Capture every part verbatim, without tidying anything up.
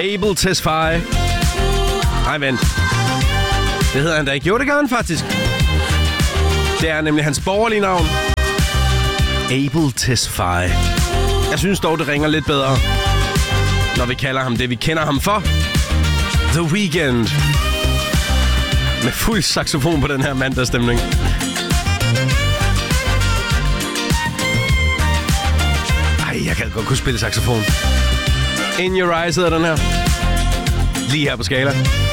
Abel Tesfaye. Nej, vent. Det hedder han da ikke. Jo, det gør han faktisk. Det er nemlig hans borgerlige navn. Abel Tesfaye. Jeg synes dog, det ringer lidt bedre, når vi kalder ham det, vi kender ham for. The Weeknd. Med fuld saxofon på den her mandagsstemning. Ej, jeg kan godt kunne spille saxofon. In Your Eyes hedder den her. Lige her på Skala.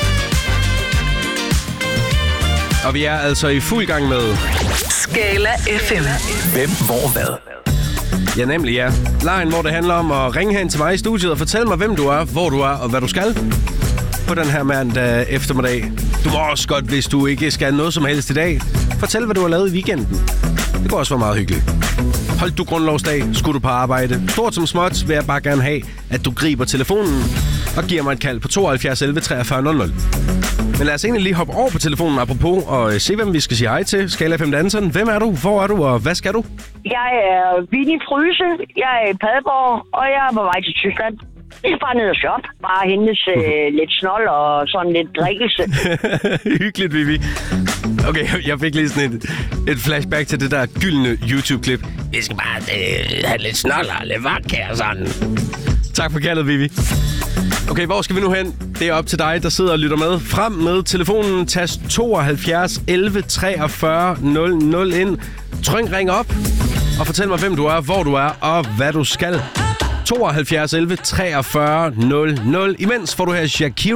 Og vi er altså i fuld gang med Skala F M. Hvem, hvor, hvad? Ja, nemlig ja. Lejen, hvor det handler om at ringe hen til mig i studiet og fortælle mig, hvem du er, hvor du er og hvad du skal på den her mandag eftermiddag. Du må også godt, hvis du ikke skal noget som helst i dag, fortæl, hvad du har lavet i weekenden. Det går også være meget hyggeligt. Holdt du grundlovsdag? Skulle du på arbejde? Stort som småt vil jeg bare gerne have, at du griber telefonen og giver mig et kald på tooghalvfjerds elleve treogfyrre nul nul. Men lad os egentlig lige hoppe over på telefonen apropos og se, hvem vi skal sige hej til. Skala F M danseren. Hvem er du? Hvor er du? Og hvad skal du? Jeg er Vinnie Fryse. Jeg er i Padborg, og jeg er på vej til Tyskland. Jeg skal bare ned og shoppe. Bare hentes øh, lidt snold og sådan lidt drikkelse. Hyggeligt, Vivi. Okay, jeg fik lige sådan et, et flashback til det der gyldne YouTube-klip. Vi skal bare øh, have lidt snold og lidt vodka og sådan. Tak for kaldet, Vivi. Okay, hvor skal vi nu hen? Det er op til dig, der sidder og lytter med. Frem med telefonen. Tast tooghalvfjerds elleve treogfyrre nul nul ind. Tryk ring op og fortæl mig, hvem du er, hvor du er og hvad du skal. tooghalvfjerds elleve treogfyrre nul nul. Imens får du her Shakira.